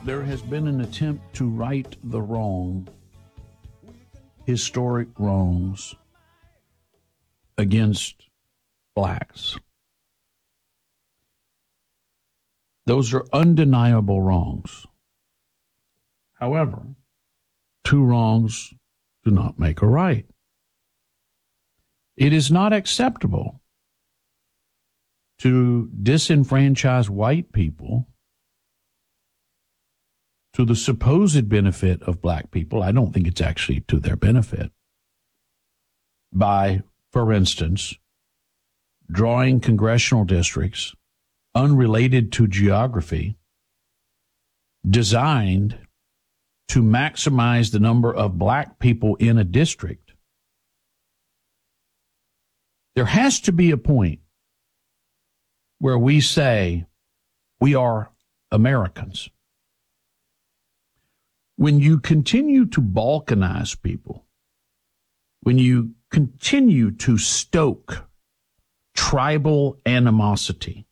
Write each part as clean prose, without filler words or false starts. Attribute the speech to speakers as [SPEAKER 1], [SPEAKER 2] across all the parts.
[SPEAKER 1] There has been an attempt to right the wrong, historic wrongs against blacks. Those are undeniable wrongs. However, two wrongs do not make a right. It is not acceptable to disenfranchise white people to the supposed benefit of black people. I don't think it's actually to their benefit. By, for instance, drawing congressional districts unrelated to geography, designed to maximize the number of black people in a district. There has to be a point where we say we are Americans. When you continue to balkanize people, when you continue to stoke tribal animosity,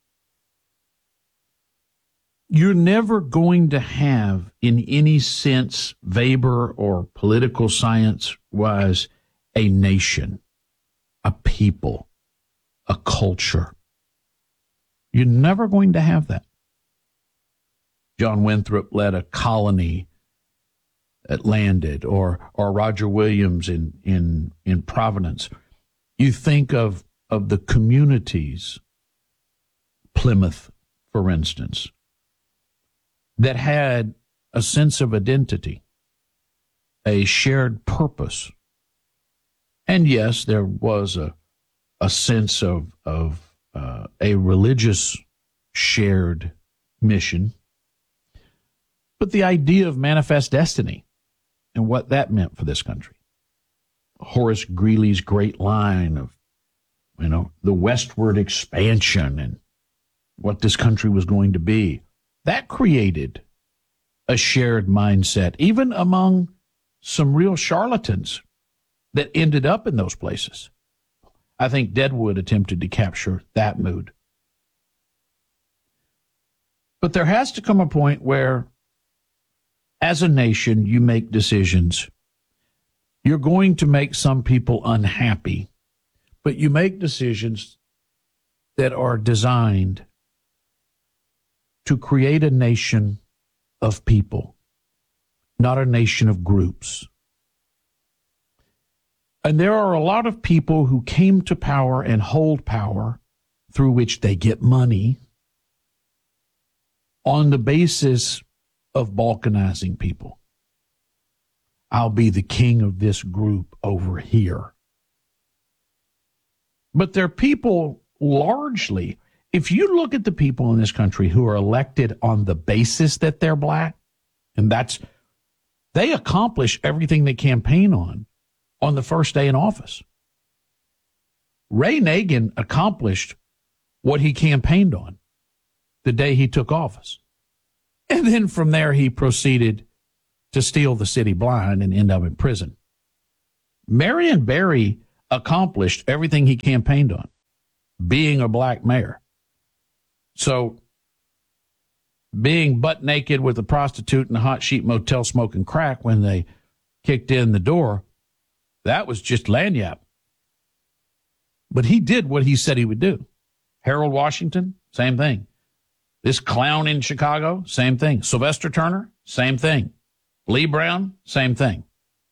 [SPEAKER 1] you're never going to have, in any sense, Weber or political science-wise, a nation, a people, a culture. You're never going to have that. John Winthrop led a colony that landed, or Roger Williams in Providence. You think of the communities, Plymouth, for instance, that had a sense of identity, a shared purpose. And yes, there was a sense of a religious shared mission, but the idea of manifest destiny and what that meant for this country. Horace Greeley's great line of, the westward expansion and what this country was going to be. That created a shared mindset, even among some real charlatans that ended up in those places. I think Deadwood attempted to capture that mood. But there has to come a point where, as a nation, you make decisions. You're going to make some people unhappy, but you make decisions that are designed to create a nation of people, not a nation of groups. And there are a lot of people who came to power and hold power through which they get money on the basis of balkanizing people. I'll be the king of this group over here. But they're people largely, if you look at the people in this country who are elected on the basis that they're black, and they accomplish everything they campaign on the first day in office. Ray Nagin accomplished what he campaigned on the day he took office. And then from there, he proceeded to steal the city blind and end up in prison. Marion Barry accomplished everything he campaigned on, being a black mayor. So being butt naked with a prostitute in a hot sheet motel smoking crack when they kicked in the door, that was just lagniappe. But he did what he said he would do. Harold Washington, same thing. This clown in Chicago, same thing. Sylvester Turner, same thing. Lee Brown, same thing.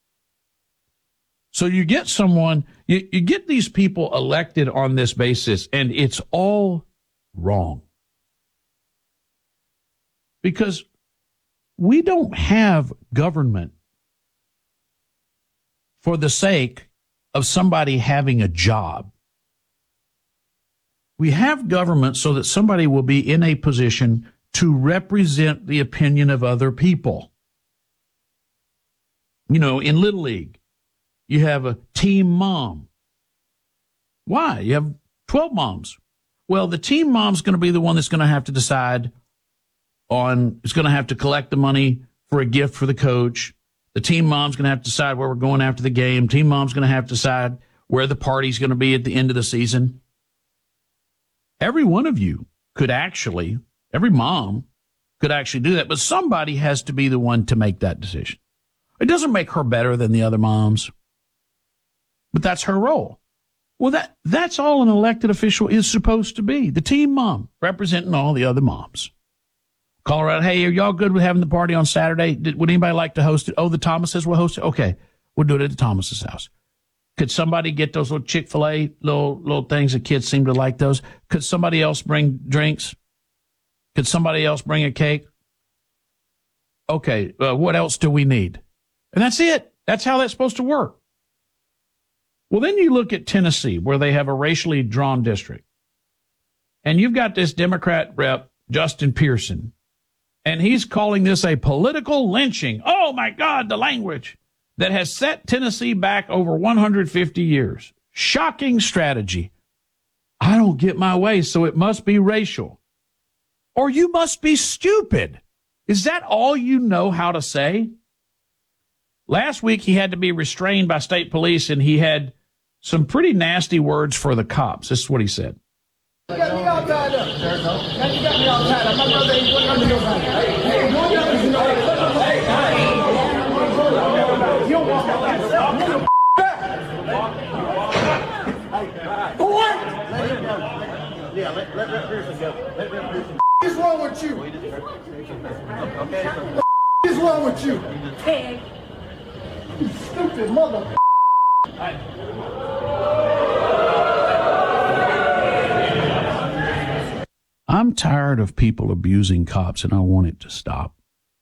[SPEAKER 1] So you get someone, you get these people elected on this basis, and it's all wrong. Because we don't have government for the sake of somebody having a job. We have government so that somebody will be in a position to represent the opinion of other people. In Little League, you have a team mom. Why? You have 12 moms. Well, the team mom's going to be the one that's going to have to decide is going to have to collect the money for a gift for the coach. The team mom's going to have to decide where we're going after the game. Team mom's going to have to decide where the party's going to be at the end of the season. Every one of you could actually, every mom could actually do that. But somebody has to be the one to make that decision. It doesn't make her better than the other moms, but that's her role. Well, that's all an elected official is supposed to be. The team mom, representing all the other moms. Call her out, hey, are y'all good with having the party on Saturday? Would anybody like to host it? Oh, the Thomases will host it? Okay, we'll do it at the Thomases' house. Could somebody get those little Chick-fil-A little things? The kids seem to like those. Could somebody else bring drinks? Could somebody else bring a cake? Okay, what else do we need? And that's it. That's how that's supposed to work. Well, then you look at Tennessee, where they have a racially drawn district. And you've got this Democrat rep, Justin Pearson, and he's calling this a political lynching. Oh, my God, the language that has set Tennessee back over 150 years. Shocking strategy. I don't get my way, so it must be racial. Or you must be stupid. Is that all you know how to say? Last week, he had to be restrained by state police, and he had some pretty nasty words for the cops. This is what he said.
[SPEAKER 2] You got me all tied up. Now you got me all tied up. My brother ain't going under nobody. Hey, you don't walk out like that. What? Yeah, let Pearson go. Let Pearson go. What is wrong with you? What is wrong with you? Hey. You stupid mother.
[SPEAKER 1] I'm tired of people abusing cops, and I want it to stop.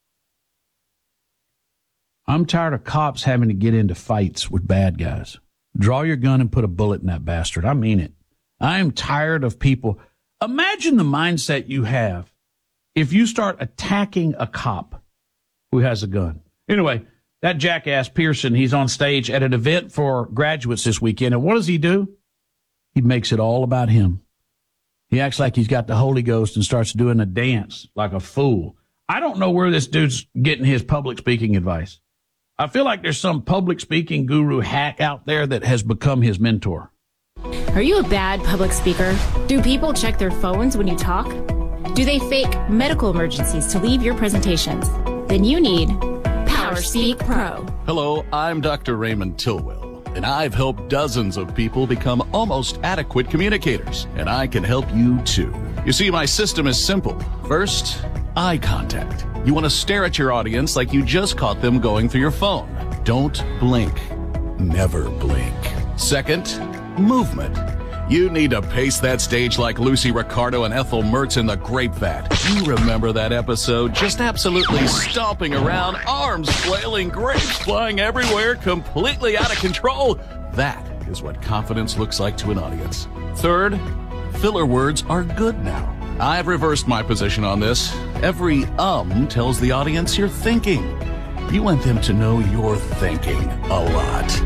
[SPEAKER 1] I'm tired of cops having to get into fights with bad guys. Draw your gun and put a bullet in that bastard. I mean it. I am tired of people. Imagine the mindset you have if you start attacking a cop who has a gun. Anyway, that jackass Pearson, he's on stage at an event for graduates this weekend, and what does he do? He makes it all about him. He acts like he's got the Holy Ghost and starts doing a dance like a fool. I don't know where this dude's getting his public speaking advice. I feel like there's some public speaking guru hack out there that has become his mentor.
[SPEAKER 3] Are you a bad public speaker? Do people check their phones when you talk? Do they fake medical emergencies to leave your presentations? Then you need PowerSpeak Pro.
[SPEAKER 4] Hello, I'm Dr. Raymond Tilwell, and I've helped dozens of people become almost adequate communicators, and I can help you too. You see, my system is simple. First, eye contact. You want to stare at your audience like you just caught them going through your phone. Don't blink. Never blink. Second, movement. You need to pace that stage like Lucy Ricardo and Ethel Mertz in The Grape Vat. You remember that episode? Just absolutely stomping around, arms flailing, grapes flying everywhere, completely out of control. That is what confidence looks like to an audience. Third, filler words are good now. I've reversed my position on this. Every tells the audience you're thinking. You want them to know you're thinking a lot.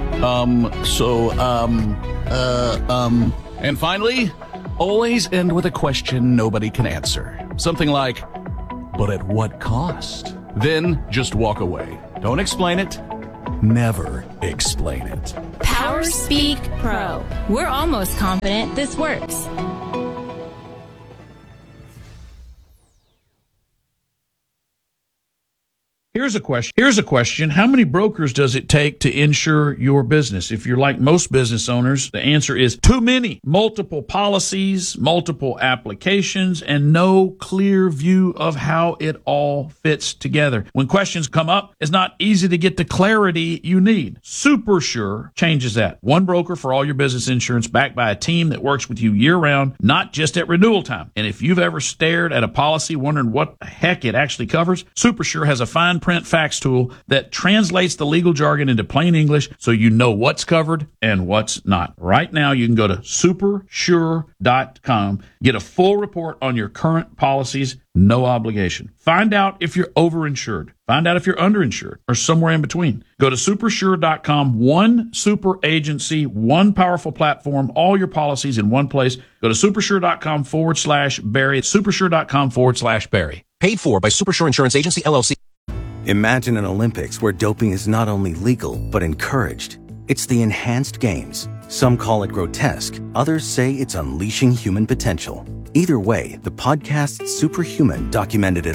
[SPEAKER 4] And finally, always end with a question nobody can answer. Something like, but at what cost? Then just walk away. Don't explain it. Never explain it.
[SPEAKER 3] PowerSpeak Pro. We're almost confident this works.
[SPEAKER 1] Here's a question. How many brokers does it take to insure your business? If you're like most business owners, the answer is too many. Multiple policies, multiple applications, and no clear view of how it all fits together. When questions come up, it's not easy to get the clarity you need. SuperSure changes that. One broker for all your business insurance, backed by a team that works with you year-round, not just at renewal time. And if you've ever stared at a policy wondering what the heck it actually covers, SuperSure has a fine print facts tool that translates the legal jargon into plain English so you know what's covered and what's not. Right now, you can go to supersure.com, get a full report on your current policies, no obligation. Find out if you're overinsured. Find out if you're underinsured or somewhere in between. Go to supersure.com, one super agency, one powerful platform, all your policies in one place. Go to supersure.com/Barry. Supersure.com/Barry.
[SPEAKER 5] Paid for by Supersure Insurance Agency, LLC. Imagine an Olympics where doping is not only legal, but encouraged. It's the enhanced games. Some call it grotesque. Others say it's unleashing human potential. Either way, the podcast Superhuman documented it all.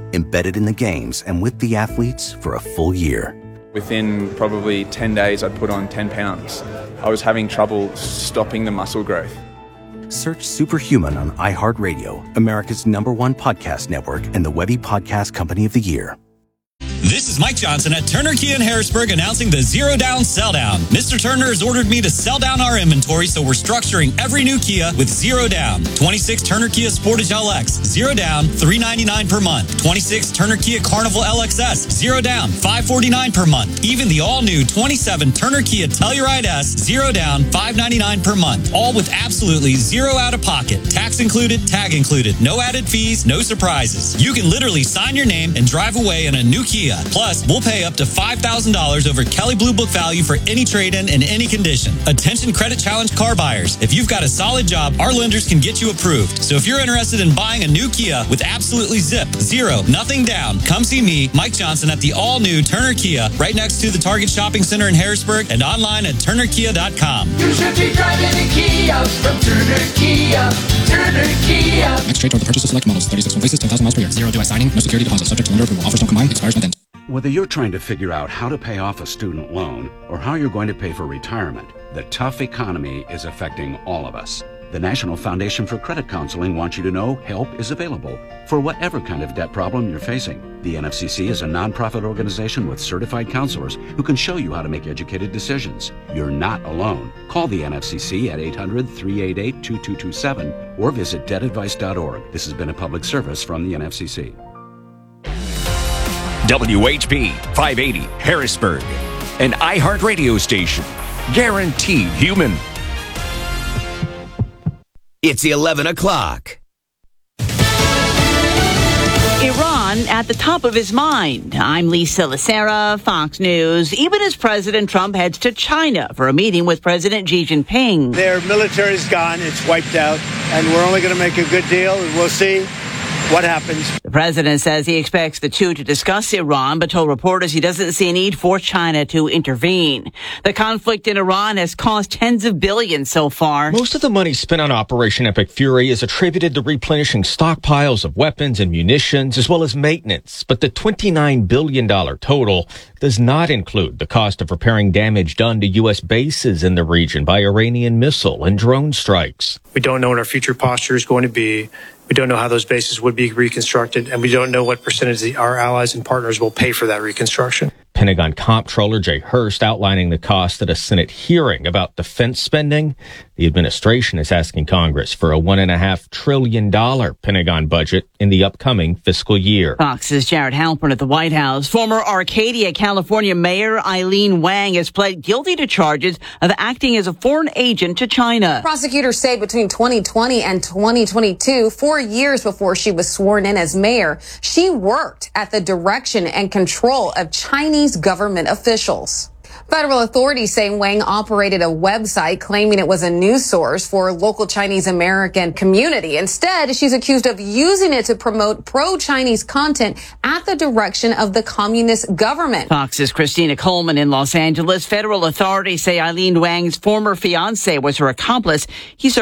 [SPEAKER 5] embedded in the games and with the athletes for a full year.
[SPEAKER 6] Within probably 10 days, I'd put on 10 pounds. I was having trouble stopping the muscle growth.
[SPEAKER 5] Search Superhuman on iHeartRadio, America's #1 podcast network, and the Webby Podcast Company of the Year.
[SPEAKER 7] This is Mike Johnson at Turner Kia in Harrisburg announcing the Zero Down Sell Down. Mr. Turner has ordered me to sell down our inventory, so we're structuring every new Kia with zero down. 26 Turner Kia Sportage LX, zero down, $399 per month. 26 Turner Kia Carnival LXS, zero down, $549 per month. Even the all-new 27 Turner Kia Telluride S, zero down, $599 per month. All with absolutely zero out-of-pocket. Tax included, tag included. No added fees, no surprises. You can literally sign your name and drive away in a new Kia. Plus, we'll pay up to $5,000 over Kelley Blue Book value for any trade-in in any condition. Attention credit challenge car buyers. If you've got a solid job, our lenders can get you approved. So if you're interested in buying a new Kia with absolutely zero, nothing down, come see me, Mike Johnson, at the all-new Turner Kia, right next to the Target Shopping Center in Harrisburg, and online at turnerkia.com.
[SPEAKER 8] You should be driving a Kia from Turner Kia. Turner Kia.
[SPEAKER 9] Next trade toward the purchase of select models. 36 home places, 10,000 miles per year. Zero due at signing. No security deposit. Subject to lender approval. Offers don't combine. Expires month end.
[SPEAKER 10] Whether you're trying to figure out how to pay off a student loan or how you're going to pay for retirement, the tough economy is affecting all of us. The National Foundation for Credit Counseling wants you to know help is available for whatever kind of debt problem you're facing. The NFCC is a nonprofit organization with certified counselors who can show you how to make educated decisions. You're not alone. Call the NFCC at 800-388-2227 or visit debtadvice.org. This has been a public service from the NFCC.
[SPEAKER 11] WHP 580 Harrisburg, an iHeart radio station. Guaranteed human.
[SPEAKER 12] It's 11 o'clock.
[SPEAKER 13] Iran at the top of his mind. I'm Lisa Lacera, Fox News. Even as President Trump heads to China for a meeting with President Xi Jinping.
[SPEAKER 14] Their military's gone. It's wiped out. And we're only going to make a good deal. And we'll see what happens.
[SPEAKER 13] The president says he expects the two to discuss Iran, but told reporters he doesn't see a need for China to intervene. The conflict in Iran has cost tens of billions so far.
[SPEAKER 15] Most of the money spent on Operation Epic Fury is attributed to replenishing stockpiles of weapons and munitions, as well as maintenance. But the $29 billion total does not include the cost of repairing damage done to U.S. bases in the region by Iranian missile and drone strikes.
[SPEAKER 16] We don't know what our future posture is going to be. We don't know how those bases would be reconstructed, and we don't know what percentage our allies and partners will pay for that reconstruction.
[SPEAKER 15] Pentagon Comptroller Jay Hurst outlining the cost at a Senate hearing about defense spending. The administration is asking Congress for a $1.5 trillion Pentagon budget in the upcoming fiscal year.
[SPEAKER 13] Fox's Jared Halpern at the White House. Former Arcadia, California Mayor Eileen Wang has pled guilty to charges of acting as a foreign agent to China.
[SPEAKER 17] Prosecutors say between 2020 and 2022, 4 years before she was sworn in as mayor, she worked at the direction and control of Chinese government officials. Federal authorities say Wang operated a website claiming it was a news source for local Chinese American community. Instead, she's accused of using it to promote pro-Chinese content at the direction of the communist government.
[SPEAKER 13] Fox's Christina Coleman in Los Angeles. Federal authorities say Eileen Wang's former fiancé was her accomplice. He served